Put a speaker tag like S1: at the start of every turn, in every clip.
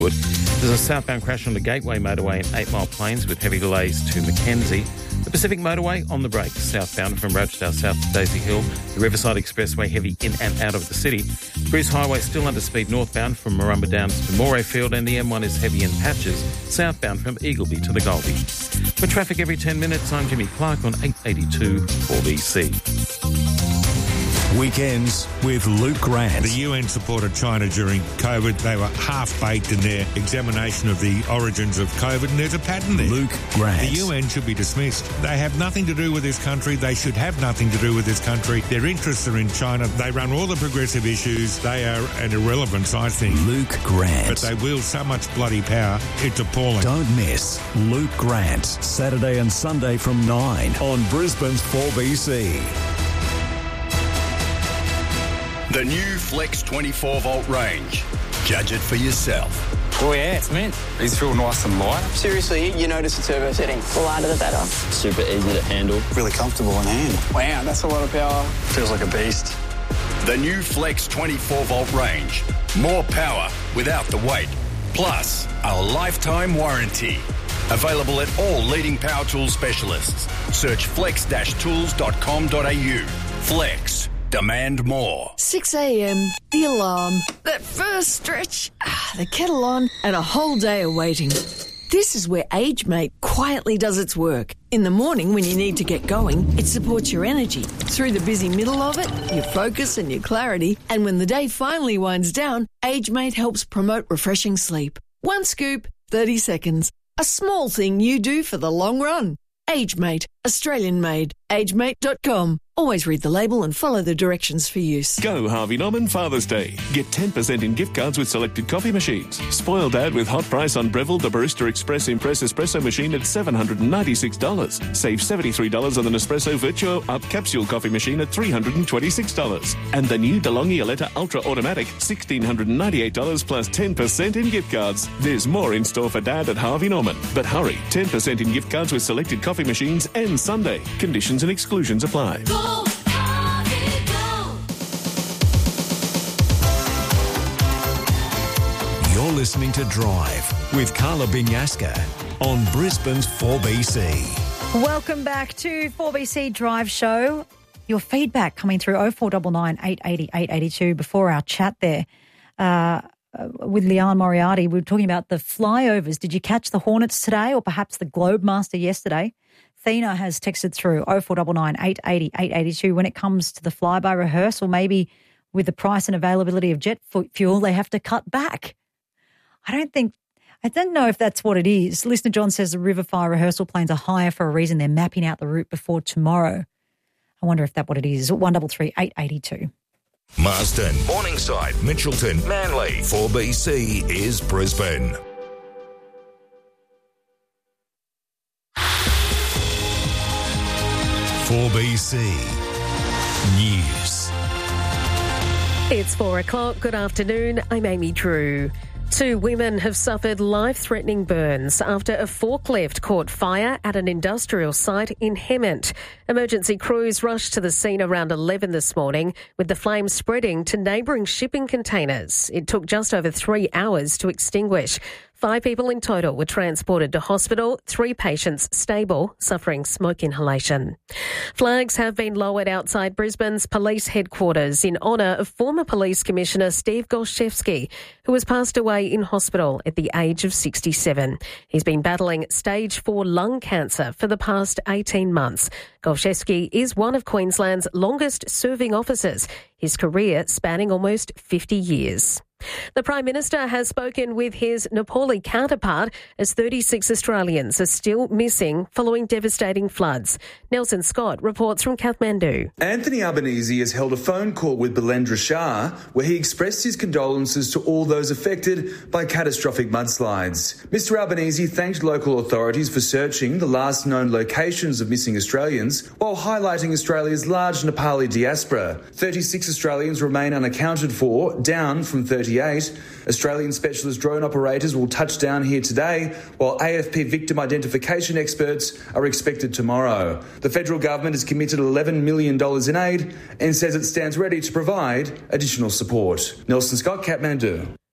S1: There's a southbound crash on the Gateway motorway in 8 Mile Plains with heavy delays to Mackenzie. The Pacific motorway on the brakes, southbound from Rochdale south to Daisy Hill. The Riverside Expressway heavy in and out of the city. Bruce Highway still under speed northbound from Marumba Downs to Morayfield, and the M1 is heavy in patches southbound from Eagleby to the Goldie. For traffic every 10 minutes, I'm Jimmy Clark on 882 4BC.
S2: Weekends with Luke Grant.
S3: The UN supported China during COVID. They were half-baked in their examination of the origins of COVID, and there's a pattern there.
S2: Luke Grant.
S3: The UN should be dismissed. They have nothing to do with this country. They should have nothing to do with this country. Their interests are in China. They run all the progressive issues. They are an irrelevance, I think.
S2: Luke Grant.
S3: But they wield so much bloody power, it's appalling.
S2: Don't miss Luke Grant, Saturday and Sunday from 9 on Brisbane's 4BC.
S4: The new Flex 24-volt range. Judge it for yourself.
S5: Oh yeah, it's mint. These feel nice and light.
S6: Seriously, you notice the turbo setting. The lighter the better.
S7: Super easy to handle.
S5: Really comfortable in hand.
S6: Wow, that's a lot of power.
S5: Feels like a beast.
S4: The new Flex 24-volt range. More power without the weight. Plus, a lifetime warranty. Available at all leading power tool specialists. Search flex-tools.com.au. Flex. Demand more.
S8: 6 a.m, the alarm, that first stretch, the kettle on, and a whole day of waiting. This is where AgeMate quietly does its work. In the morning when you need to get going, it supports your energy. Through the busy middle of it, your focus and your clarity. And when the day finally winds down, AgeMate helps promote refreshing sleep. One scoop, 30 seconds. A small thing you do for the long run. AgeMate, Australian made. AgeMate.com. Always read the label and follow the directions for use.
S9: Go Harvey Norman Father's Day. Get 10% in gift cards with selected coffee machines. Spoil Dad with hot price on Breville the Barista Express Impress Espresso machine at $796. Save $73 on the Nespresso Virtuo Up Capsule coffee machine at $326. And the new DeLonghi Aletta Ultra Automatic, $1,698 plus 10% in gift cards. There's more in store for Dad at Harvey Norman. But hurry, 10% in gift cards with selected coffee machines and Sunday. Conditions and exclusions apply.
S2: You're listening to Drive with Carla Binyaska on Brisbane's 4BC.
S10: Welcome back to 4BC Drive Show. Your feedback coming through 0499 880 882 before our chat there with Leanne Moriarty. We were talking about the flyovers. Did you catch the Hornets today or perhaps the Globemaster yesterday? Thena has texted through 0499 880 882. When it comes to the flyby rehearsal, maybe with the price and availability of jet fuel, they have to cut back. I don't know if that's what it is. Listener John says the Riverfire rehearsal planes are higher for a reason. They're mapping out the route before tomorrow. I wonder if that's what it is. 133 882.
S2: Marsden, Morningside, Mitchelton, Manly. 4BC is Brisbane. BC News.
S11: It's 4 o'clock. Good afternoon. I'm Amy Drew. 2 women have suffered life-threatening burns after a forklift caught fire at an industrial site in Hemmant. Emergency crews rushed to the scene around 11 this morning, with the flames spreading to neighbouring shipping containers. It took just over 3 hours to extinguish. 5 people in total were transported to hospital, 3 patients stable, suffering smoke inhalation. Flags have been lowered outside Brisbane's police headquarters in honour of former Police Commissioner Steve Golszewski, who has passed away in hospital at the age of 67. He's been battling stage 4 lung cancer for the past 18 months. Golszewski is one of Queensland's longest-serving officers, his career spanning almost 50 years. The Prime Minister has spoken with his Nepali counterpart as 36 Australians are still missing following devastating floods. Nelson Scott reports from Kathmandu.
S12: Anthony Albanese has held a phone call with Bilendra Shah where he expressed his condolences to all those affected by catastrophic mudslides. Mr Albanese thanked local authorities for searching the last known locations of missing Australians while highlighting Australia's large Nepali diaspora. 36 Australians remain unaccounted for, down from 38. Australian specialist drone operators will touch down here today, while AFP victim identification experts are expected tomorrow. The federal government has committed $11 million in aid and says it stands ready to provide additional support. Nelson Scott, Kathmandu.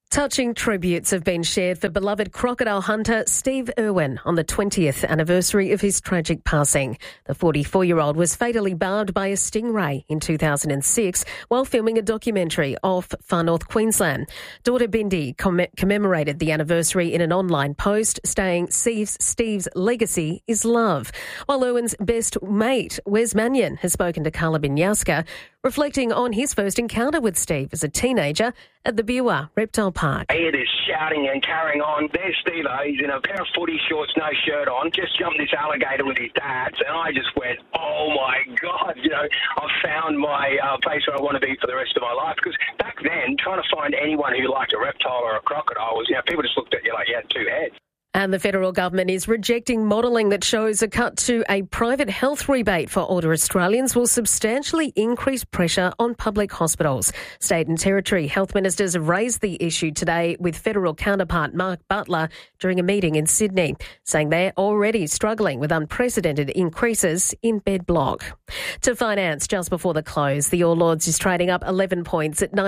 S11: Touching tributes have been shared for beloved crocodile hunter Steve Irwin on the 20th anniversary of his tragic passing. The 44-year-old was fatally barbed by a stingray in 2006 while filming a documentary off Far North Queensland. Daughter Bindi commemorated the anniversary in an online post, saying Steve's legacy is love. While Irwin's best mate, Wes Mannion, has spoken to Carla Binyaska, reflecting on his first encounter with Steve as a teenager at the Biwa Reptile Park.
S7: I hear this shouting and carrying on. There's Steve, he's in a pair of footy shorts, no shirt on, just jumped this alligator with his dad, and I just went, oh my God, I've found my place where I want to be for the rest of my life. Because back then, trying to find anyone who liked a reptile or a crocodile was, people just looked at you like you had two heads.
S11: And the federal government is rejecting modelling that shows a cut to a private health rebate for older Australians will substantially increase pressure on public hospitals. State and territory health ministers have raised the issue today with federal counterpart Mark Butler during a meeting in Sydney, saying they're already struggling with unprecedented increases in bed block. To finance, just before the close, the All Ords is trading up 11 points at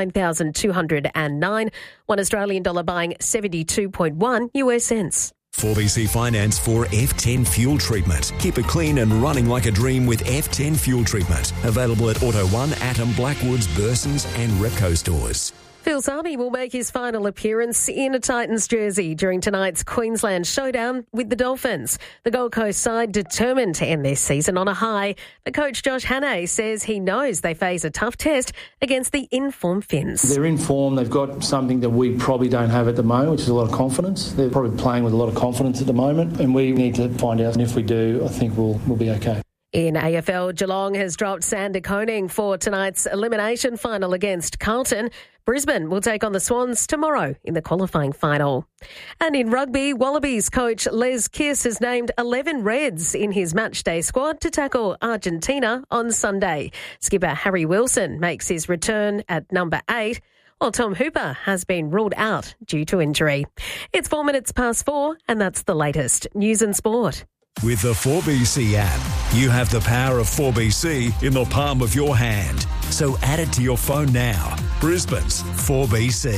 S11: 9,209, one Australian dollar buying 72.1 US cents.
S2: 4BC Finance for F10 Fuel Treatment. Keep it clean and running like a dream with F10 Fuel Treatment. Available at Auto 1, Atom, Blackwoods, Bursons and Repco stores.
S11: Phil Sarby will make his final appearance in a Titans jersey during tonight's Queensland showdown with the Dolphins. The Gold Coast side determined to end this season on a high, but coach Josh Hannay says he knows they face a tough test against the in-form Finns.
S13: They're in form. They've got something that we probably don't have at the moment, which is a lot of confidence. They're probably playing with a lot of confidence at the moment, and we need to find out. And if we do, I think we'll be okay.
S11: In AFL, Geelong has dropped Sander Koning for tonight's elimination final against Carlton. Brisbane will take on the Swans tomorrow in the qualifying final. And in rugby, Wallabies coach Les Kiss has named 11 Reds in his matchday squad to tackle Argentina on Sunday. Skipper Harry Wilson makes his return at number 8. While Tom Hooper has been ruled out due to injury. It's 4 minutes past 4, and that's the latest news and sport.
S2: With the 4BC app, you have the power of 4BC in the palm of your hand. So add it to your phone now. Brisbane's 4BC.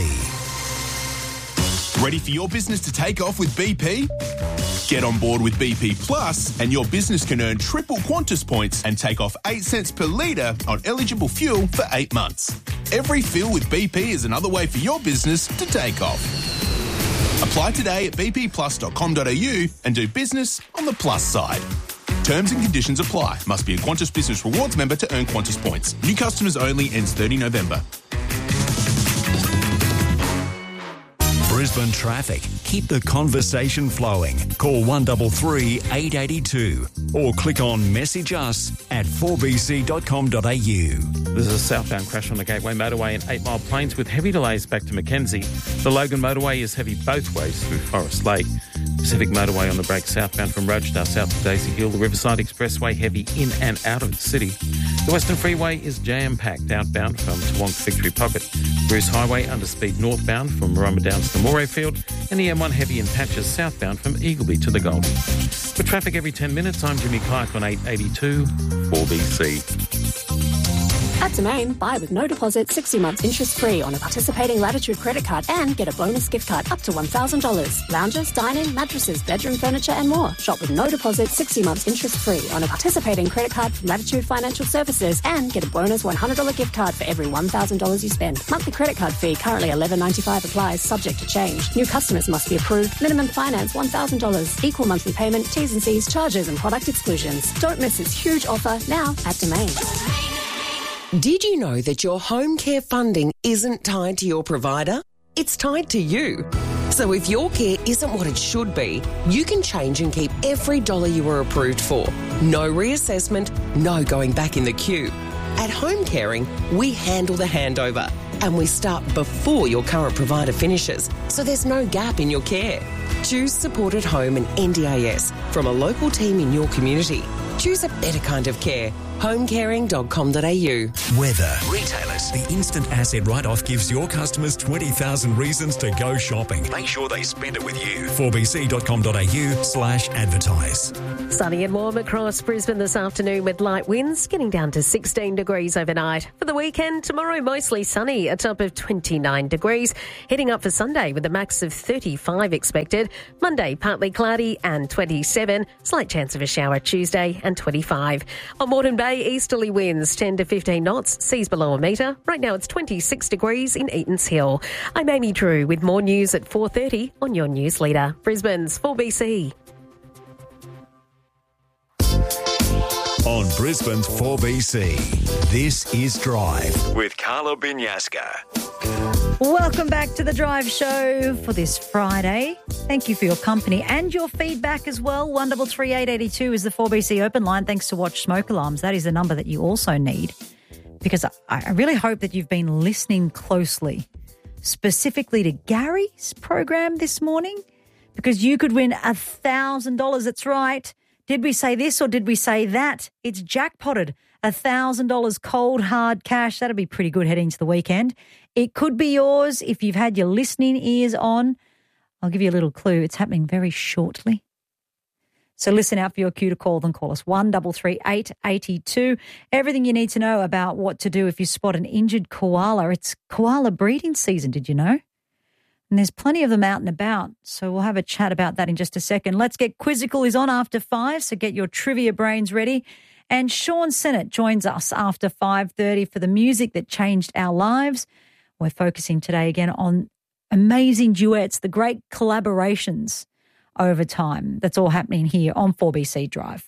S14: Ready for your business to take off with BP? Get on board with BP Plus and your business can earn triple Qantas points and take off 8 cents per litre on eligible fuel for 8 months. Every fill with BP is another way for your business to take off. Apply today at bpplus.com.au and do business on the plus side. Terms and conditions apply. Must be a Qantas Business Rewards member to earn Qantas points. New customers only. Ends 30 November.
S2: Brisbane traffic. Keep the conversation flowing. Call 133 882 or click on message us at 4bc.com.au.
S1: There's a southbound crash on the Gateway Motorway in 8 Mile Plains with heavy delays back to Mackenzie. The Logan Motorway is heavy both ways through Forest Lake. Pacific Motorway on the break southbound from Rochedale south to Daisy Hill. The Riverside Expressway heavy in and out of the city. The Western Freeway is jam-packed outbound from Toowong Victory Pocket. Bruce Highway under speed northbound from Marumba Downs to Morayfield. And the M1 heavy in patches southbound from Eagleby to the Goldie. For traffic every 10 minutes, I'm Jimmy Clark on 882 4BC.
S15: At Domain, buy with no deposit, 60 months interest-free on a participating Latitude credit card and get a bonus gift card up to $1,000. Lounges, dining, mattresses, bedroom furniture and more. Shop with no deposit, 60 months interest-free on a participating credit card from Latitude Financial Services and get a bonus $100 gift card for every $1,000 you spend. Monthly credit card fee currently $11.95 applies, subject to change. New customers must be approved. Minimum finance $1,000. Equal monthly payment, T's and C's, charges and product exclusions. Don't miss this huge offer now at Domain.
S16: Did you know that your home care funding isn't tied to your provider? It's tied to you. So if your care isn't what it should be, you can change and keep every dollar you were approved for. No reassessment, no going back in the queue. At Home Caring, we handle the handover and we start before your current provider finishes, so there's no gap in your care. Choose Support at Home and NDIS from a local team in your community. Choose a better kind of care. homecaring.com.au.
S2: Weather. Retailers. The instant asset write-off gives your customers 20,000 reasons to go shopping. Make sure they spend it with you. 4bc.com.au/advertise.
S11: Sunny and warm across Brisbane this afternoon with light winds, getting down to 16 degrees overnight. For the weekend, tomorrow mostly sunny, a top of 29 degrees. Heading up for Sunday with a max of 35 expected. Monday, partly cloudy and 27. Slight chance of a shower Tuesday and 25. On Moreton Bay, easterly winds 10 to 15 knots, seas below a metre. Right now it's 26 degrees in Eatons Hill. I'm Amy Drew with more news at 4:30 on your news leader. Brisbane's 4BC.
S2: On Brisbane's 4BC, this is Drive with Carla Binyaska.
S10: Welcome back to the Drive Show for this Friday. Thank you for your company and your feedback as well. 133882 is the 4BC open line. Thanks to Watch Smoke Alarms. That is the number that you also need, because I really hope that you've been listening closely, specifically to Gary's program this morning, because you could win $1,000. That's right. Did we say this or did we say that? It's jackpotted. $1,000 cold, hard cash. That'll be pretty good heading to the weekend. It could be yours if you've had your listening ears on. I'll give you a little clue. It's happening very shortly. So listen out for your cue to call. Then call us 133882. Everything you need to know about what to do if you spot an injured koala. It's koala breeding season, did you know? And there's plenty of them out and about. So we'll have a chat about that in just a second. Let's Get Quizzical is on after 5, so get your trivia brains ready. And Sean Sennett joins us after 5:30 for the music that changed our lives. We're focusing today again on amazing duets, the great collaborations over time. That's all happening here on 4BC Drive.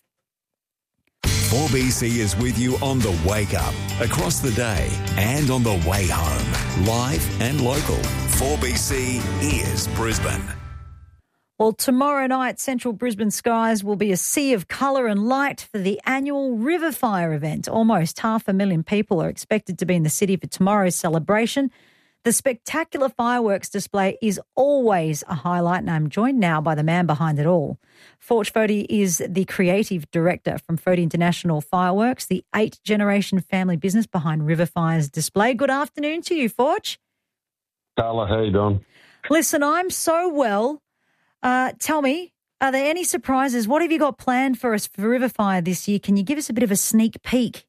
S2: 4BC is with you on the wake up, across the day, and on the way home. Live and local. 4BC is Brisbane.
S10: Well, tomorrow night, central Brisbane skies will be a sea of colour and light for the annual River Fire event. Almost 500,000 people are expected to be in the city for tomorrow's celebration. The spectacular fireworks display is always a highlight, and I'm joined now by the man behind it all. Forge Foti is the creative director from Foti International Fireworks, the 8th-generation family business behind River Fire's display. Good afternoon to you, Forge.
S17: Carla, how you doing?
S10: Listen, I'm so well. Tell me, are there any surprises? What have you got planned for us for River Fire this year? Can you give us a bit of a sneak peek?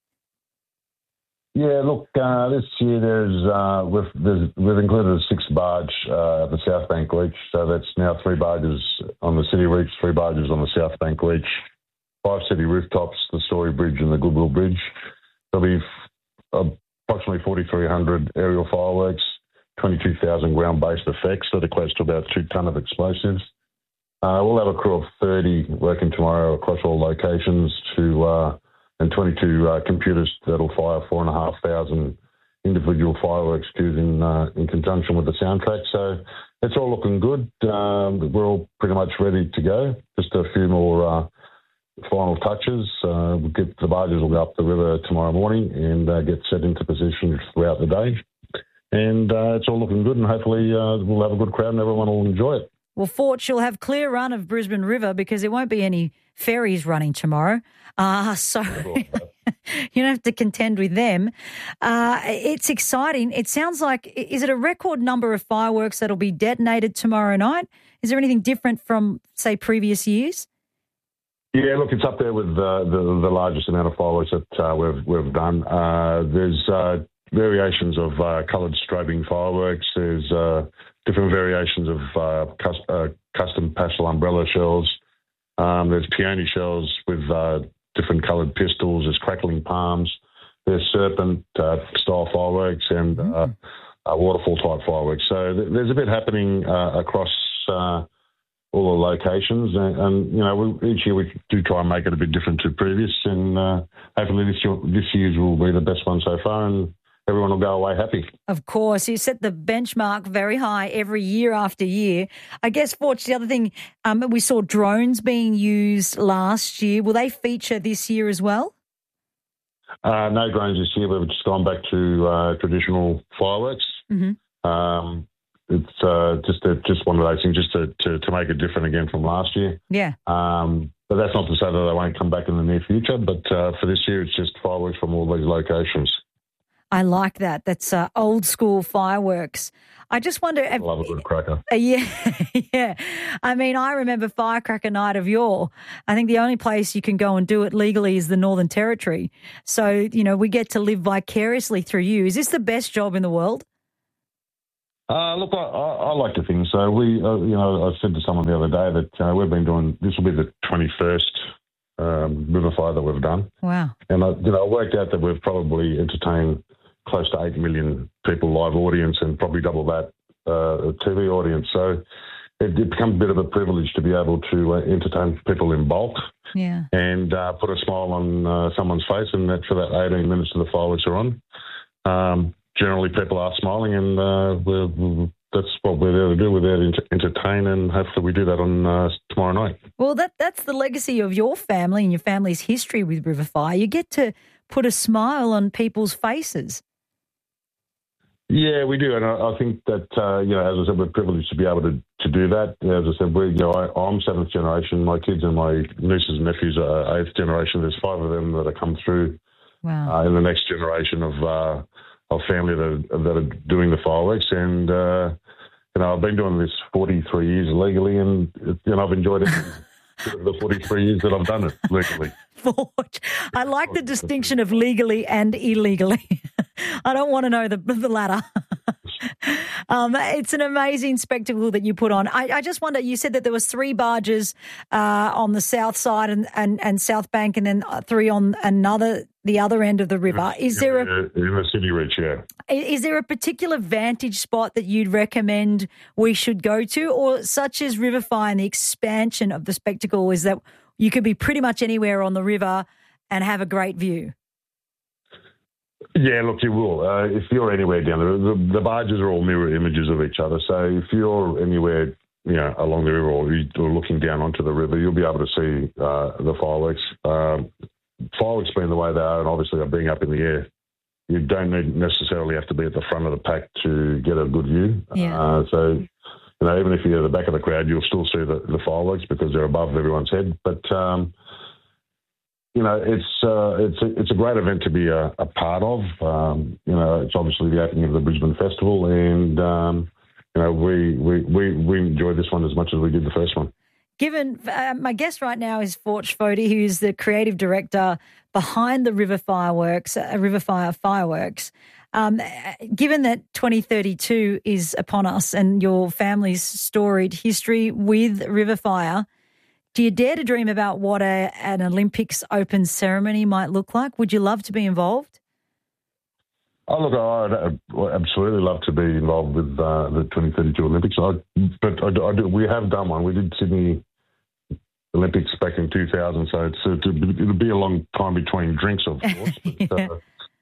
S17: Yeah, look, this year we've included a 6th barge at the South Bank Reach, so that's now 3 barges on the City Reach, 3 barges on the South Bank Reach, 5 city rooftops, the Story Bridge and the Goodwill Bridge. There'll be approximately 4,300 aerial fireworks, 22,000 ground-based effects that equates to about 2 tonne of explosives. We'll have a crew of 30 working tomorrow across all locations and 22 computers that'll fire 4,500 individual fireworks cues in conjunction with the soundtrack. So it's all looking good. We're all pretty much ready to go. Just a few more final touches. The barges will go up the river tomorrow morning and get set into position throughout the day. And it's all looking good, and hopefully we'll have a good crowd and everyone will enjoy it.
S10: Well, Fort, you'll have clear run of Brisbane River because there won't be any ferries running tomorrow. So you don't have to contend with them. It's exciting. It sounds like, is it a record number of fireworks that'll be detonated tomorrow night? Is there anything different from, say, previous years?
S17: Yeah, look, it's up there with the largest amount of fireworks that we've done. There's variations of coloured strobing fireworks. There's different variations of custom pastel umbrella shells. There's peony shells with different coloured pistols. There's crackling palms. There's serpent-style fireworks and waterfall-type fireworks. So there's a bit happening across all the locations. And you know, each year we do try and make it a bit different to previous. And hopefully this year's will be the best one so far. And everyone will go away happy. Of
S10: course. You set the benchmark very high every year after year. I guess, Forge, the other thing, we saw drones being used last year. Will they feature this year as well?
S17: No drones this year. We've just gone back to traditional fireworks. Mm-hmm. It's just one of those things just to make it different again from last year.
S10: Yeah.
S17: But that's not to say that they won't come back in the near future. But for this year, it's just fireworks from all these locations.
S10: I like that. That's old school fireworks. I just wonder.
S17: I love a good cracker.
S10: Yeah, yeah. I mean, I remember Firecracker Night of yore. I think the only place you can go and do it legally is the Northern Territory. So, we get to live vicariously through you. Is this the best job in the world?
S17: Look, I like to think so. We, I said to someone the other day that we've been doing, this will be the 21st river fire that we've done.
S10: Wow.
S17: And, I worked out that we've probably entertained close to 8 million people live audience and probably double that TV audience. So it becomes a bit of a privilege to be able to entertain people in bulk and put a smile on someone's face, and that for that 18 minutes of the fireworks are on. Generally, people are smiling, and that's what we're there to do. We're there to entertain, and hopefully we do that on tomorrow night.
S10: Well, that's the legacy of your family and your family's history with River Fire. You get to put a smile on people's faces.
S17: Yeah, we do, and I think that as I said, we're privileged to be able to do that. As I said, I'm seventh generation. My kids and my nieces and nephews are eighth generation. There's 5 of them that have come through in the next generation of family that are doing the fireworks, and I've been doing this 43 years legally, and I've enjoyed it. The 43 years that I've done it legally.
S10: I like the distinction of legally and illegally. I don't want to know the latter. It's an amazing spectacle that you put on. I just wonder, you said that there was 3 barges on the south side and South Bank, and then 3 on the other end of the river. Is there
S17: in the City Reach, yeah.
S10: Is there a particular vantage spot that you'd recommend we should go to, or such as River Fire and the expansion of the spectacle is that you could be pretty much anywhere on the river and have a great view?
S17: Yeah, look, you will. If you're anywhere down the barges are all mirror images of each other. So if you're anywhere, along the river or you're looking down onto the river, you'll be able to see the fireworks. Fireworks being the way they are, and obviously being up in the air, you don't necessarily have to be at the front of the pack to get a good view.
S10: Yeah.
S17: So, even if you're at the back of the crowd, you'll still see the fireworks because they're above everyone's head. But it's a great event to be a part of. It's obviously the opening of the Brisbane Festival, and we enjoyed this one as much as we did the first one.
S10: Given my guest right now is Forge Foti, who's the creative director behind the River Fireworks, River Fire Fireworks. Given that 2032 is upon us and your family's storied history with River Fire, do you dare to dream about what an Olympics Open ceremony might look like? Would you love to be involved?
S17: Oh, look, I'd absolutely love to be involved with the 2032 Olympics. We have done one. We did Sydney Olympics back in 2000, so it'll be a long time between drinks, of course. But,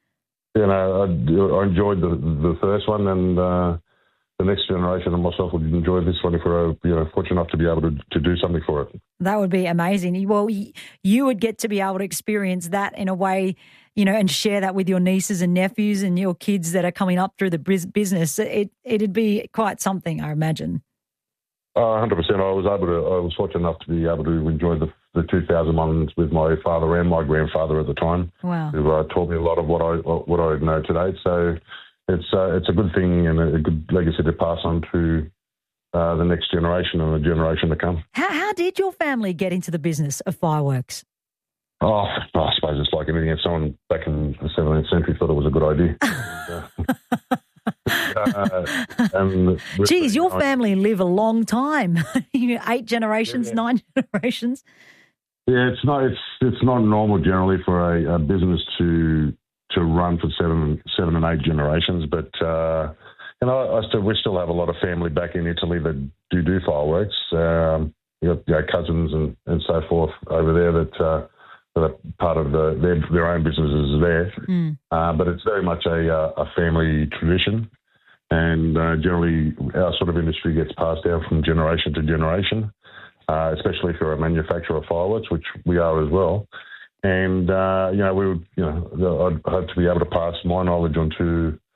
S17: I enjoyed the first one, and the next generation and myself would enjoy this one if we're fortunate enough to be able to do something for it.
S10: That would be amazing. Well, you would get to be able to experience that in a way, and share that with your nieces and nephews and your kids that are coming up through the business. It'd be quite something, I imagine.
S17: 100%. I was fortunate enough to be able to enjoy the 2000 ones with my father and my grandfather at the time.
S10: Wow.
S17: Who taught me a lot of what I know today. So it's a good thing and a good legacy to pass on to the next generation and the generation to come.
S10: How did your family get into the business of fireworks?
S17: Oh, I suppose it's like anything. If someone back in the 17th century thought it was a good idea.
S10: Geez, your family live a long time. 8 generations, 9 generations.
S17: Yeah, it's not normal generally for a business to run for seven and 8 generations. But we still have a lot of family back in Italy that do fireworks. You got cousins and so forth over there that are part of their own businesses there. But it's very much a family tradition. And generally, our sort of industry gets passed down from generation to generation, especially if you're a manufacturer of fireworks, which we are as well. And I'd hope to be able to pass my knowledge on to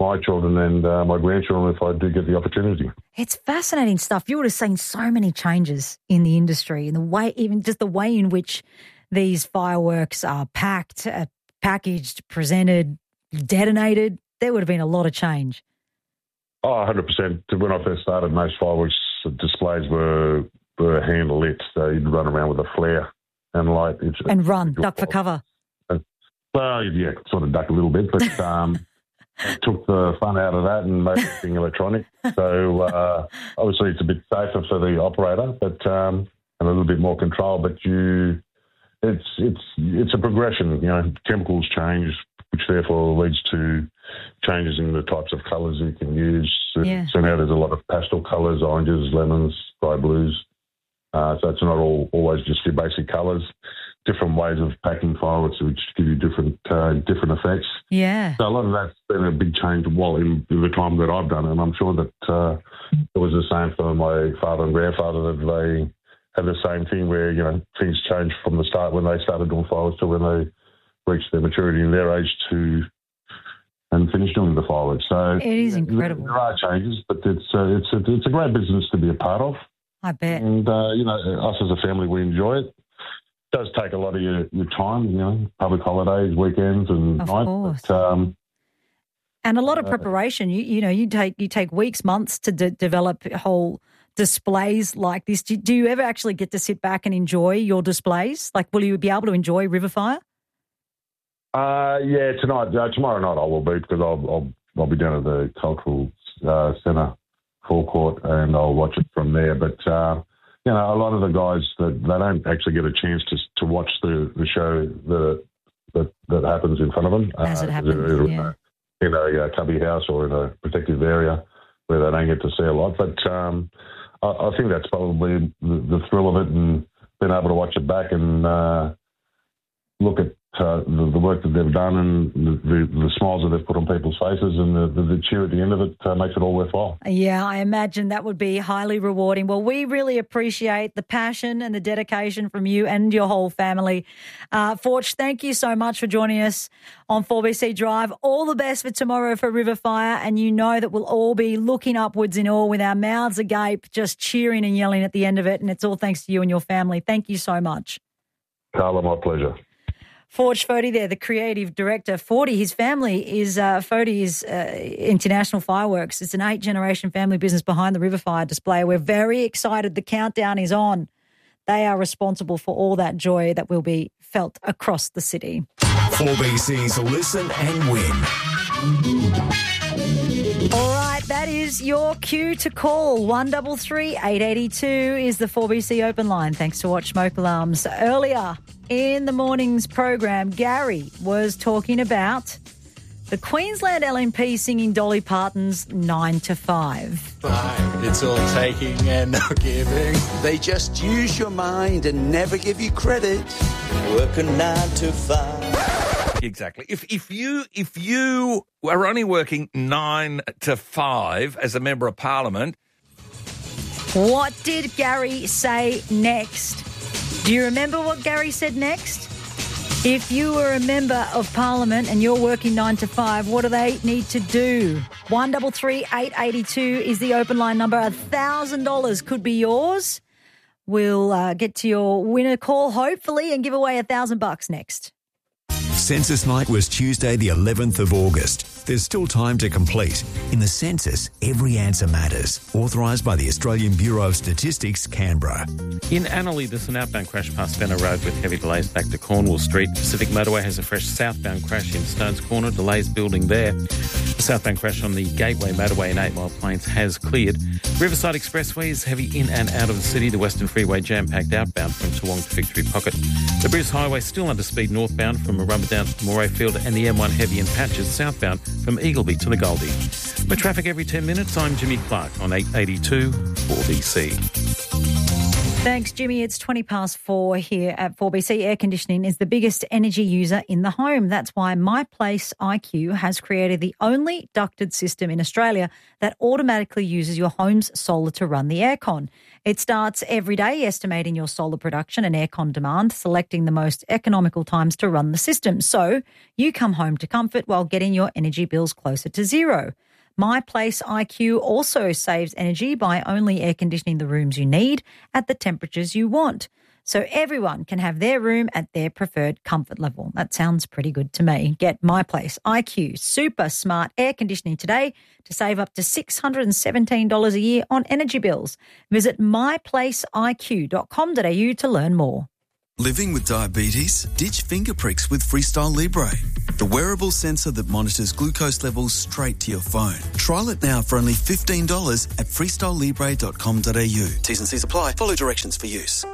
S17: my children and my grandchildren if I do get the opportunity.
S10: It's fascinating stuff. You would have seen so many changes in the industry, in the way, even just the way in which these fireworks are packed, packaged, presented, detonated. There would have been a lot of change.
S17: Oh, 100%. When I first started, most fireworks displays were hand lit. So you'd run around with a flare and light.
S10: And run, duck for cover.
S17: Well, yeah, sort of duck a little bit, but took the fun out of that and made everything electronic. So obviously it's a bit safer for the operator, but and a little bit more control. But it's a progression. You know, chemicals change, which therefore leads to changes in the types of colours you can use.
S10: Yeah.
S17: So now there's a lot of pastel colours, oranges, lemons, sky blues. So it's not always just your basic colours. Different ways of packing fireworks which give you different effects.
S10: Yeah.
S17: So a lot of that's been a big change in the time that I've done it, and I'm sure that it was the same for my father and grandfather, that they had the same thing where, you know, things changed from the start when they started doing fireworks to when they reached their maturity in their age and finished doing the fireworks. So
S10: it is incredible.
S17: There are changes, but it's a great business to be a part of.
S10: I bet.
S17: And, you know, us as a family, we enjoy it. It does take a lot of your time, you know, public holidays, weekends and nights.
S10: Of course.
S17: But,
S10: and a lot of preparation. You take weeks, months to develop whole displays like this. Do you ever actually get to sit back and enjoy your displays? Like, will you be able to enjoy Riverfire?
S17: Yeah, tomorrow night I will be, because I'll be down at the Cultural Centre forecourt and I'll watch it from there. But you know, a lot of the guys they don't actually get a chance to watch the show that happens in front of them.
S10: As it happens, yeah.
S17: In a cubby house or in a protective area where they don't get to see a lot. But I think that's probably the thrill of it, and being able to watch it back and look at the work that they've done and the smiles that they've put on people's faces, and the cheer at the end of it makes it all worthwhile.
S10: Yeah, I imagine that would be highly rewarding. Well, we really appreciate the passion and the dedication from you and your whole family. Forge, thank you so much for joining us on 4BC Drive. All the best for tomorrow for Riverfire, and you know that we'll all be looking upwards in awe with our mouths agape, just cheering and yelling at the end of it, and it's all thanks to you and your family. Thank you so much.
S17: Carla, my pleasure.
S10: Forge Foti there, the creative director. Foti, his family is International Fireworks. It's an 8-generation family business behind the Riverfire display. We're very excited. The countdown is on. They are responsible for all that joy that will be felt across the city.
S2: 4BC's Listen and Win.
S10: All right, that is your cue to call. 133 882 is the 4BC open line. Thanks to Watch Smoke Alarms. Earlier in the morning's program, Gary was talking about the Queensland LNP singing Dolly Parton's 9 to 5.
S18: It's all taking and no giving. They just use your mind and never give you credit. Working 9 to 5.
S19: Exactly. If you are only working 9 to 5 as a member of Parliament.
S10: What did Gary say next? Do you remember what Gary said next? If you were a member of Parliament and you're working 9 to 5, what do they need to do? 133 882 is the open line number. $1,000 could be yours. We'll get to your winner call, hopefully, and give away $1,000 next.
S2: Census night was Tuesday, the 11th of August. There's still time to complete. In the census, every answer matters. Authorised by the Australian Bureau of Statistics, Canberra.
S1: In Annerley, there's an outbound crash past Benner Road with heavy delays back to Cornwall Street. Pacific Motorway has a fresh southbound crash in Stones Corner. Delays building there. The southbound crash on the Gateway Motorway in 8 Mile Plains has cleared. Riverside Expressway is heavy in and out of the city. The Western Freeway jam-packed outbound from Toowong to Victory Pocket. The Bruce Highway still under speed northbound from Murrumba down to Morayfield, and the M1 heavy in patches southbound from Eagleby to the Goldie. With traffic every 10 minutes, I'm Jimmy Clark on 882 4BC.
S10: Thanks, Jimmy. It's 4 here at 4BC. Air conditioning is the biggest energy user in the home. That's why My Place IQ has created the only ducted system in Australia that automatically uses your home's solar to run the aircon. It starts every day estimating your solar production and aircon demand, selecting the most economical times to run the system. So you come home to comfort while getting your energy bills closer to zero. My Place IQ also saves energy by only air conditioning the rooms you need at the temperatures you want. So everyone can have their room at their preferred comfort level. That sounds pretty good to me. Get My Place IQ super smart air conditioning today to save up to $617 a year on energy bills. Visit myplaceiq.com.au to learn more.
S20: Living with diabetes? Ditch finger pricks with Freestyle Libre, the wearable sensor that monitors glucose levels straight to your phone. Trial it now for only $15 at freestylelibre.com.au. T's and C's apply. Follow directions for use.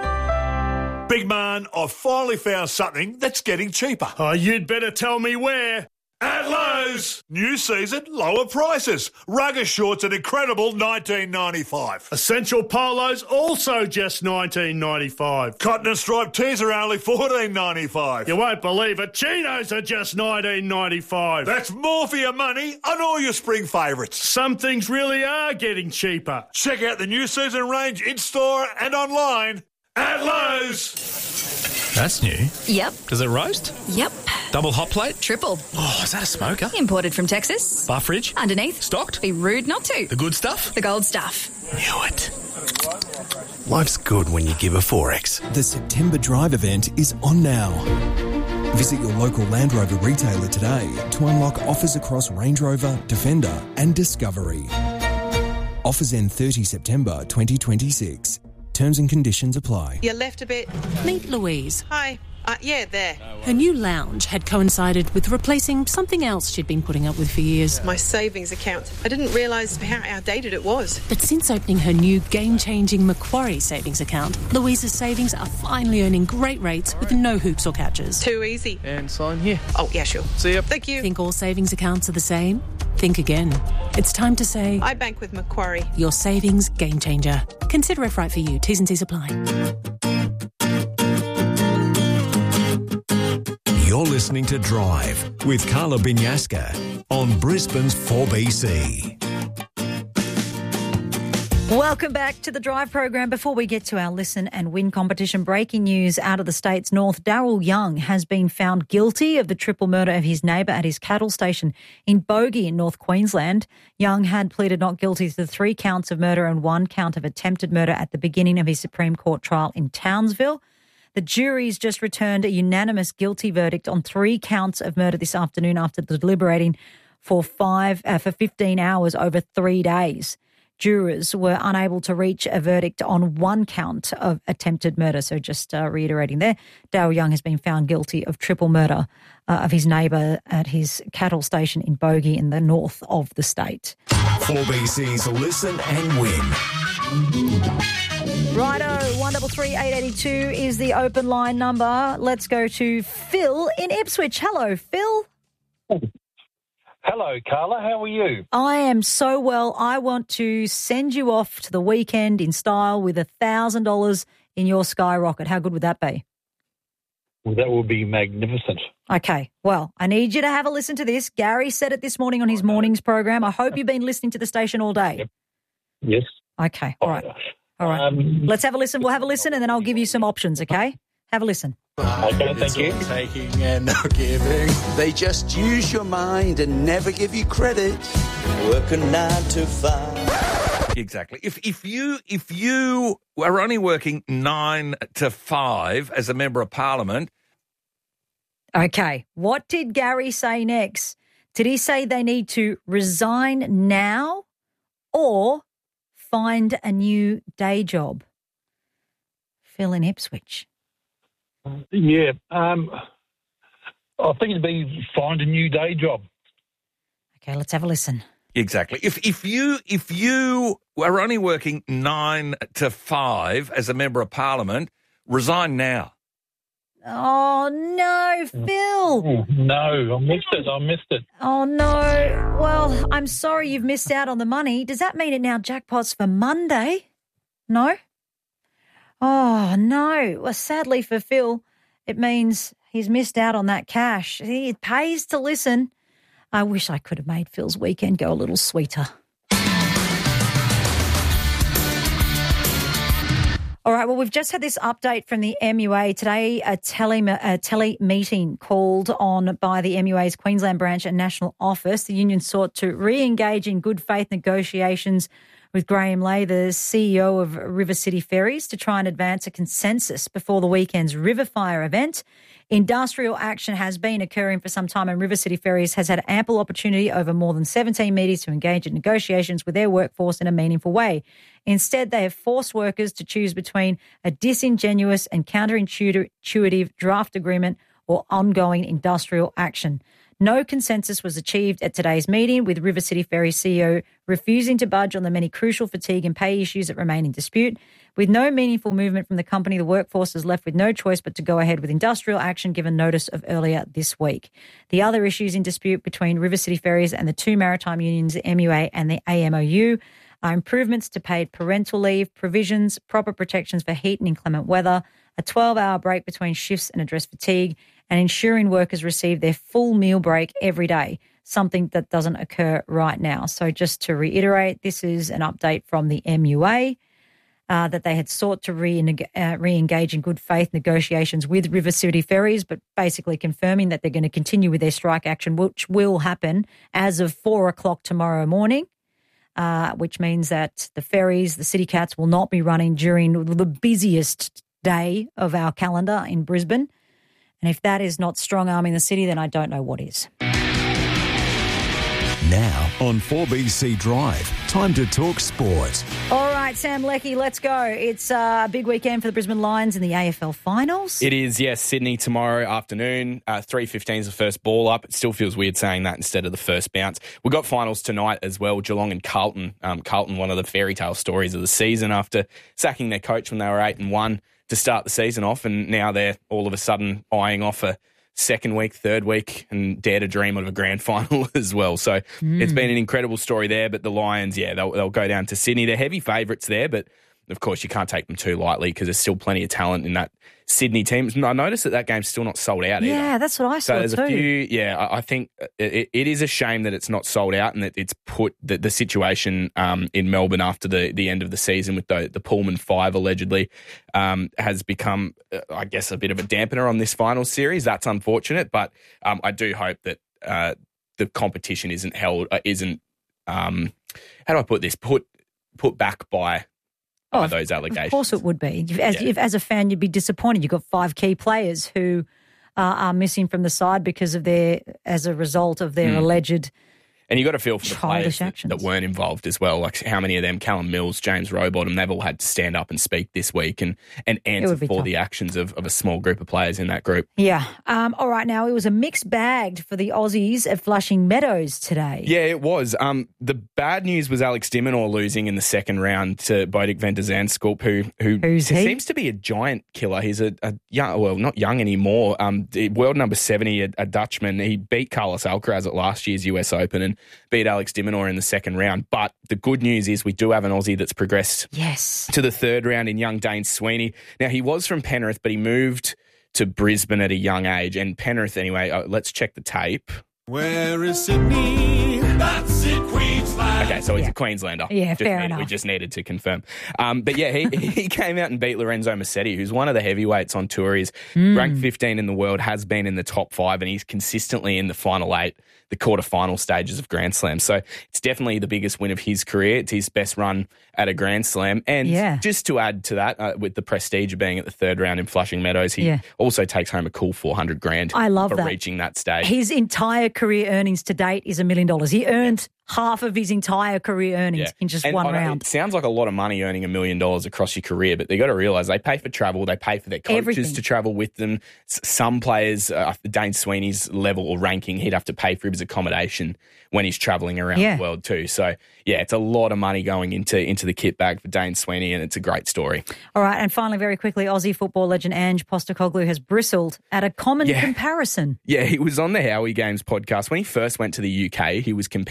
S21: Big man, I've finally found something that's getting cheaper. Oh, you'd better tell me where. At Lowe's! New season, lower prices. Rugger shorts at incredible $19.95. Essential polos also just $19.95. Cotton and striped tees are only $14.95. You won't believe it, chinos are just $19.95. That's more for your money on all your spring favourites. Some things really are getting cheaper. Check out the new season range in-store and online at Lowe's.
S22: That's new.
S23: Yep.
S22: Does it roast?
S23: Yep.
S22: Double hot plate?
S23: Triple.
S22: Oh, is that a smoker?
S23: Imported from Texas.
S22: Bar fridge?
S23: Underneath.
S22: Stocked?
S23: Be rude not to.
S22: The good stuff?
S23: The gold stuff.
S22: Knew it.
S24: Life's good when you give a Forex. The September Drive event is on now. Visit your local Land Rover retailer today to unlock offers across Range Rover, Defender and Discovery. Offers end 30 September 2026. Terms and conditions apply.
S25: You left a bit.
S26: Meet Louise.
S25: Hi. Yeah, there.
S26: Her new lounge had coincided with replacing something else she'd been putting up with for years.
S25: My savings account. I didn't realise how outdated it was.
S26: But since opening her new game-changing Macquarie savings account, Louise's savings are finally earning great rates with no hoops or catches.
S25: Too easy.
S22: And sign here.
S25: Oh, yeah, sure.
S22: See ya.
S25: Thank you.
S26: Think all savings accounts are the same? Think again. It's time to say...
S25: I bank with Macquarie.
S26: Your savings game changer. Consider if right for you. T's and C's apply.
S2: You're listening to Drive with Carla Binyaska on Brisbane's 4BC.
S10: Welcome back to the Drive program. Before we get to our Listen and Win competition, breaking news out of the state's north. Daryl Young has been found guilty of the triple murder of his neighbour at his cattle station in Bogey in North Queensland. Young had pleaded not guilty to 3 counts of murder and 1 count of attempted murder at the beginning of his Supreme Court trial in Townsville. The jury's just returned a unanimous guilty verdict on 3 counts of murder this afternoon after deliberating for 15 hours over 3 days. Jurors were unable to reach a verdict on 1 count of attempted murder. So just reiterating there, Daryl Young has been found guilty of triple murder of his neighbour at his cattle station in Bogey in the north of the state.
S2: 4BC's Listen and Win.
S10: Righto, 133 882 is the open line number. Let's go to Phil in Ipswich. Hello, Phil.
S27: Hello, Carla. How are you?
S10: I am so well. I want to send you off to the weekend in style with $1,000 in your skyrocket. How good would that be?
S27: Well, that would be magnificent.
S10: Okay. Well, I need you to have a listen to this. Gary said it this morning on his mornings program. I hope you've been listening to the station all day.
S27: Yep. Yes.
S10: Okay. All right. All right. Let's have a listen. We'll have a listen and then I'll give you some options, okay? Have a listen.
S27: Okay, thank you.
S18: Taking and not giving. They just use your mind and never give you credit. Working 9 to 5.
S19: Exactly. If you are only working 9 to 5 as a member of Parliament.
S10: Okay. What did Gary say next? Did he say they need to resign now or find a new day job? Phil in Ipswich.
S27: Yeah, I think it'd be find a new day job.
S10: Okay, let's have a listen.
S19: Exactly. If you are only working 9 to 5 as a member of Parliament, resign now.
S10: Oh, no, Phil.
S27: No, I missed it.
S10: Oh, no. Well, I'm sorry you've missed out on the money. Does that mean it now jackpots for Monday? No? Oh, no. Well, sadly for Phil, it means he's missed out on that cash. It pays to listen. I wish I could have made Phil's weekend go a little sweeter. All right, well, we've just had this update from the MUA. Today, a tele meeting called on by the MUA's Queensland branch and national office. The union sought to re-engage in good faith negotiations with Graham Lay, the CEO of River City Ferries, to try and advance a consensus before the weekend's River Fire event. Industrial action has been occurring for some time, and River City Ferries has had ample opportunity over more than 17 meetings to engage in negotiations with their workforce in a meaningful way. Instead, they have forced workers to choose between a disingenuous and counterintuitive draft agreement or ongoing industrial action. No consensus was achieved at today's meeting, with River City Ferries CEO refusing to budge on the many crucial fatigue and pay issues that remain in dispute. With no meaningful movement from the company, the workforce is left with no choice but to go ahead with industrial action given notice of earlier this week. The other issues in dispute between River City Ferries and the two maritime unions, the MUA and the AMOU, are improvements to paid parental leave, provisions, proper protections for heat and inclement weather, a 12-hour break between shifts and address fatigue, and ensuring workers receive their full meal break every day, something that doesn't occur right now. So just to reiterate, this is an update from the MUA that they had sought to re-engage in good faith negotiations with River City Ferries, but basically confirming that they're going to continue with their strike action, which will happen as of 4 o'clock tomorrow morning. Which means that the ferries, the City Cats, will not be running during the busiest day of our calendar in Brisbane. And if that is not strong-arming the city, then I don't know what is.
S2: Now on 4BC Drive, time to talk sport.
S10: All right, Sam Leckie, let's go. It's a big weekend for the Brisbane Lions in the AFL Finals.
S3: It is, yes. Sydney tomorrow afternoon. 3:15 is the first ball up. It still feels weird saying that instead of the first bounce. We've got finals tonight as well, Geelong and Carlton. Carlton, one of the fairy tale stories of the season after sacking their coach when they were 8-1 to start the season off, and now they're all of a sudden eyeing off a second week, third week, and dare to dream of a grand final as well. So it's been an incredible story there. But the Lions, they'll go down to Sydney. They're heavy favourites there, but of course you can't take them too lightly because there's still plenty of talent in that Sydney team. I noticed that game's still not sold out either.
S10: Yeah, that's what I saw
S3: so there's
S10: too.
S3: A few, I think it is a shame that it's not sold out and that it's put the situation in Melbourne after the end of the season with the Pullman 5 allegedly has become, I guess, a bit of a dampener on this final series. That's unfortunate, but I do hope that the competition isn't how do I put this, put back by those allegations.
S10: Of course it would be. If, as a fan, you'd be disappointed. You've got 5 key players who are missing from the side as a result of their alleged
S3: And you got to feel for the players that weren't involved as well. Like how many of them, Callum Mills, James Rowbottom, they've all had to stand up and speak this week and answer for the actions of a small group of players in that group.
S10: Yeah. All right, now it was a mixed bag for the Aussies at Flushing Meadows today.
S3: Yeah, it was. The bad news was Alex de Minaur losing in the second round to Bodek van der Zandschulp, who seems to be a giant killer. He's a young, well, not young anymore. World number 70, a Dutchman. He beat Carlos Alcaraz at last year's US Open and beat Alex de Minaur in the second round. But the good news is we do have an Aussie that's progressed to the third round in young Dane Sweeney. Now, he was from Penrith, but he moved to Brisbane at a young age. And Penrith, anyway, let's check the tape.
S4: Where is Sydney? That's in Queensland.
S3: Okay, so he's a Queenslander.
S10: Yeah, fair enough.
S3: We just needed to confirm. But yeah, he came out and beat Lorenzo Musetti, who's one of the heavyweights on tour. He's ranked 15 in the world, has been in the top 5, and he's consistently in the final 8, the quarterfinal stages of Grand Slam. So it's definitely the biggest win of his career. It's his best run at a Grand Slam. And just to add to that, with the prestige of being at the third round in Flushing Meadows, he also takes home a cool $400,000
S10: I love
S3: for
S10: that.
S3: reaching that stage.
S10: His entire career earnings to date is $1 million. He earned half of his entire career earnings in just one round.
S3: It sounds like a lot of money earning $1 million across your career, but they got to realise they pay for travel, they pay for their coaches to travel with them. Some players, Dane Sweeney's level or ranking, he'd have to pay for his accommodation when he's travelling around the world too. So, yeah, it's a lot of money going into the kit bag for Dane Sweeney, and it's a great story.
S10: All right, and finally, very quickly, Aussie football legend Ange Postecoglou has bristled at a common comparison.
S3: Yeah, he was on the Howie Games podcast. When he first went to the UK, he was compared to Ted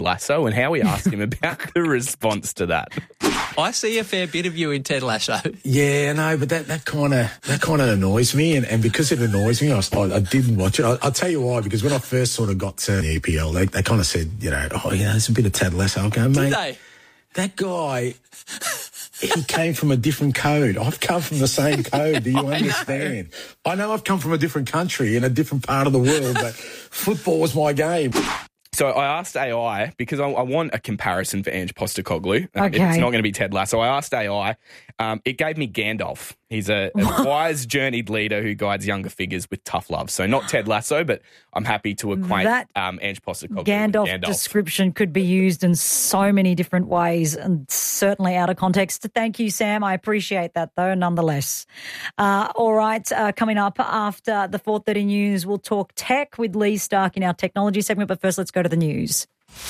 S3: Ted Lasso, and Howie asked him about the response to that.
S22: I see a fair bit of you in Ted Lasso.
S5: Yeah, no, but that kind of annoys me, and because it annoys me, I didn't watch it. I'll tell you why, because when I first sort of got to the EPL, they kind of said, there's a bit of Ted Lasso. Okay, mate.
S22: Did they?
S5: That guy, he came from a different code. I've come from the same code. Do you understand? I know I've come from a different country in a different part of the world, but football was my game.
S3: So I asked AI, because I want a comparison for Ange Postecoglou.
S10: Okay.
S3: It's not going to be Ted Lasso. I asked AI. It gave me Gandalf. He's a wise, journeyed leader who guides younger figures with tough love. So not Ted Lasso, but I'm happy to acquaint Ange Postecoglou.
S10: Gandalf description could be used in so many different ways and certainly out of context. Thank you, Sam. I appreciate that, though, nonetheless. All right, coming up after the 4:30 news, we'll talk tech with Lee Stark in our technology segment. But first, let's go to the news.